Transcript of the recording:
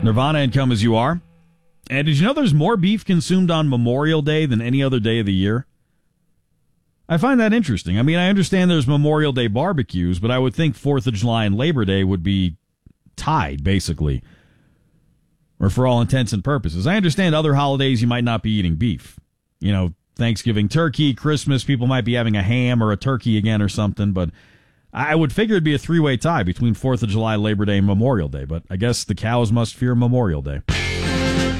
Nirvana and Come As You Are. And did you know there's more beef consumed on Memorial Day than any other day of the year? I find that interesting. I mean, I understand there's Memorial Day barbecues, but I would think 4th of July and Labor Day would be tied, basically. Or for all intents and purposes. I understand other holidays you might not be eating beef. You know, Thanksgiving turkey, Christmas, people might be having a ham or a turkey again or something, but I would figure it'd be a three-way tie between 4th of July, Labor Day, and Memorial Day, but I guess the cows must fear Memorial Day.